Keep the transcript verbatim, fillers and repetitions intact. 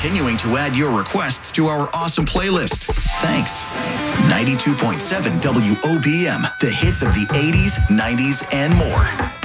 continuing to add your requests to our awesome playlist. Thanks. ninety-two point seven W O P M, the hits of the eighties, nineties, and more.